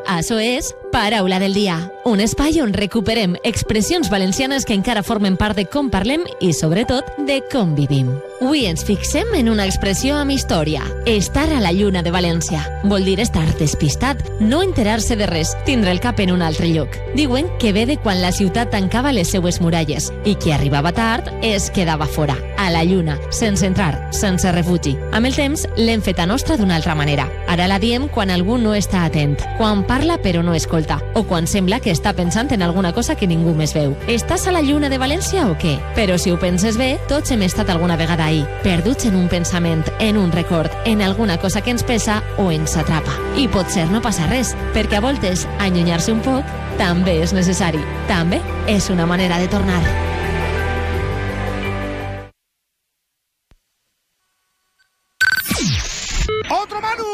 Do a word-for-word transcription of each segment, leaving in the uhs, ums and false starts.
Això és Paraula del Dia, un espai on recuperem expressions valencianes que encara formen part de com parlem i, sobretot, de com vivim. Avui ens fixem en una expressió amb història, estar a la lluna de València. Vol dir estar despistat, no enterar-se de res, tindre el cap en un altre lloc. Diuen que ve de quan la ciutat tancava les seues muralles i qui arribava tard es quedava fora, a la lluna, sense entrar, sense refugi. Amb el temps l'hem fet a nostra d'una altra manera. Ara la diem quan algú no està atent, quan parla però no escolta, o quan sembla que està pensant en alguna cosa que ningú més veu. Estàs a la lluna de València o què? Però si ho penses bé, tots hem estat alguna vegada ahí, perduts en un pensament, en un record, en alguna cosa que ens pesa o ens atrapa. I potser no passa res, perquè a voltes allunyar-se un poc també és necessari. També és una manera de tornar. ¡Otro Manu!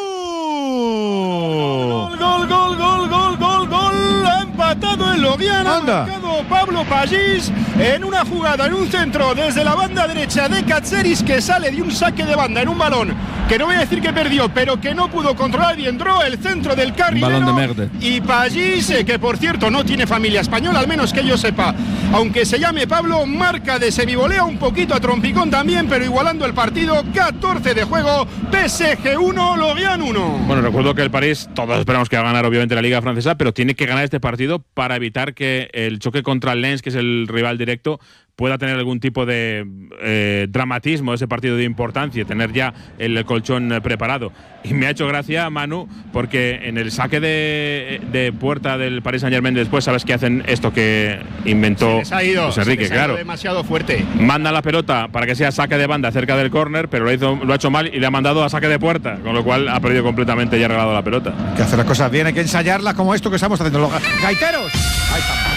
Gol, gol, gol, gol, gol, gol. Ha empatado el Lorient. Ha marcado Pablo Pagis en una jugada, en un centro desde la banda derecha de Katseris, que sale de un saque de banda en un balón que no voy a decir que perdió, pero que no pudo controlar, y entró el centro del carrilero. Balón de merda. Y Pagis, que por cierto no tiene familia española, al menos que yo sepa, aunque se llame Pablo, marca de semivolea, un poquito a trompicón también, pero igualando el partido. Catorce de juego, P S G uno, Lorient uno. Bueno, recuerdo que el París, todos esperamos que va a ganar obviamente la Liga Francesa, pero tiene que ganar este partido para evitar que el choque contra el Lens, que es el rival directo, pueda tener algún tipo de eh, dramatismo, ese partido de importancia, tener ya el colchón eh, preparado. Y me ha hecho gracia, Manu, porque en el saque de, de puerta del Paris Saint-Germain después, ¿sabes qué hacen? Esto que inventó Se les ha ido, Luis Enrique, se les ha claro. ido demasiado fuerte. Manda la pelota para que sea saque de banda cerca del córner, pero lo, hizo, lo ha hecho mal y le ha mandado a saque de puerta, con lo cual ha perdido completamente y ha regalado la pelota. Hay que hacer las cosas bien, hay que ensayarlas como esto que estamos haciendo. Los gaiteros. Ahí estamos.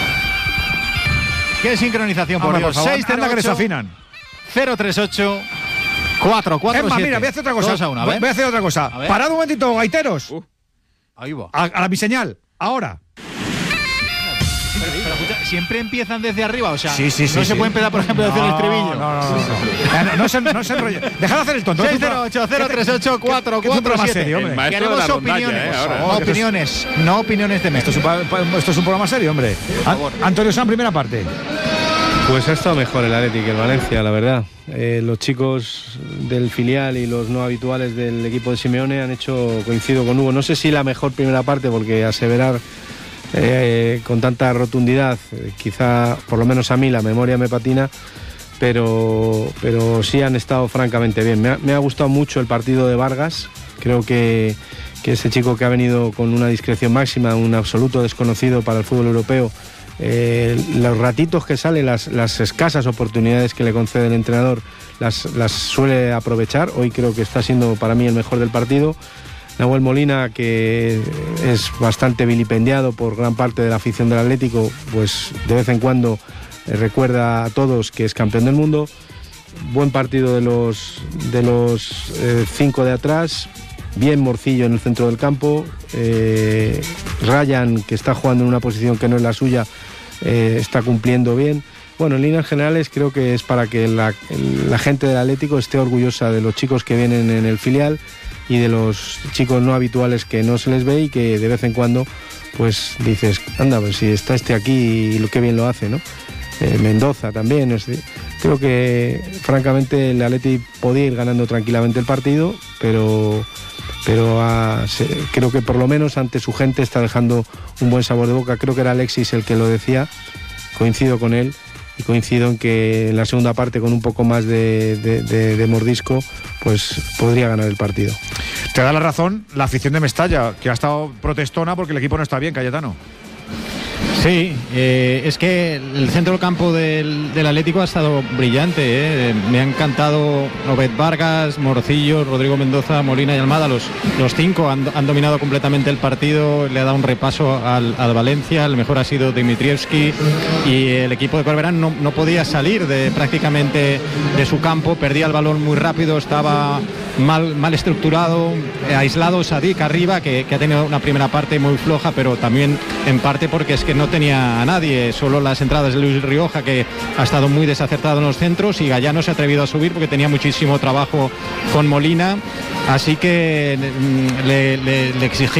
Qué sincronización, por Hombre, Dios. por favor, seis cero anda que les ocho, afinan. cero tres ocho cuatro cuatro Es más, siete. mira, voy a hacer otra cosa. dos a uno, a ver. Voy a hacer otra cosa. A ver. Parad un momentito, gaiteros. Uh. Ahí va. A, a la mi señal. Ahora. Pero, pero, escucha, siempre empiezan desde arriba, o sea, Sí, sí, sí, no sí. se puede empezar, por ejemplo, desde el estribillo. No, no, no. No, no, no, no se, no se enrolle. Dejad de hacer el tonto. seis cero ocho cero tres ocho cuatro Que es un cuatro programa siete. serio, hombre. El maestro de Queremos la rondalla, opiniones, eh, ahora. no Oh, que opiniones, no opiniones de Esto es, un, pa- pa- esto es un programa serio, hombre. An- Antonio San, primera parte. Pues ha estado mejor el Athletic que el Valencia, la verdad. Eh, los chicos del filial y los no habituales del equipo de Simeone han hecho, coincido con Hugo, no sé si la mejor primera parte, porque aseverar eh, con tanta rotundidad, eh, quizá por lo menos a mí la memoria me patina, pero, pero sí han estado francamente bien. Me ha, me ha gustado mucho el partido de Vargas, creo que, que ese chico que ha venido con una discreción máxima, un absoluto desconocido para el fútbol europeo, Eh, los ratitos que sale, las, las escasas oportunidades que le concede el entrenador, las, las suele aprovechar. Hoy creo que está siendo para mí el mejor del partido. Nahuel Molina, que es bastante vilipendiado por gran parte de la afición del Atlético, pues de vez en cuando eh, recuerda a todos que es campeón del mundo. Buen partido de los, de los eh, cinco de atrás. Bien Morcillo en el centro del campo, eh, Ryan, que está jugando en una posición que no es la suya, eh, está cumpliendo bien. Bueno, en líneas generales creo que es para que la, la gente del Atlético esté orgullosa de los chicos que vienen en el filial y de los chicos no habituales que no se les ve y que de vez en cuando pues dices, anda, pues si está este aquí y lo que bien lo hace, ¿no? Eh, Mendoza también, es decir, creo que francamente el Atleti podía ir ganando tranquilamente el partido, pero pero ah, se, creo que por lo menos ante su gente está dejando un buen sabor de boca. Creo que era Alexis el que lo decía, coincido con él y coincido en que en la segunda parte con un poco más de, de, de, de mordisco pues podría ganar el partido. Te da la razón la afición de Mestalla, que ha estado protestona porque el equipo no está bien, Cayetano. Sí, eh, es que el centro del campo del, del Atlético ha estado brillante, ¿eh? Me ha encantado Obed Vargas, Morcillo, Rodrigo Mendoza, Molina y Almada. Los, los cinco han, han dominado completamente el partido, le ha dado un repaso al, al Valencia, el mejor ha sido Dimitrievski y el equipo de Corberán no, no podía salir de prácticamente de su campo, perdía el balón muy rápido, estaba mal, mal estructurado, eh, aislado Sadik arriba, que, que ha tenido una primera parte muy floja, pero también en parte porque es que no tenía a nadie, solo las entradas de Luis Rioja, que ha estado muy desacertado en los centros, y Gallano se ha atrevido a subir porque tenía muchísimo trabajo con Molina, así que le, le, le exigí